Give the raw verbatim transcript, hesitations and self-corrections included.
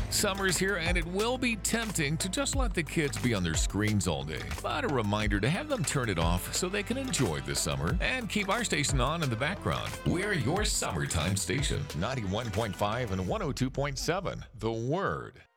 Summer's here and it will be tempting to just let the kids be on their screens all day. But a reminder to have them turn it off so they can enjoy the summer and keep our station on in the background. We're your summertime station, ninety-one point five and one oh two point seven, The Word.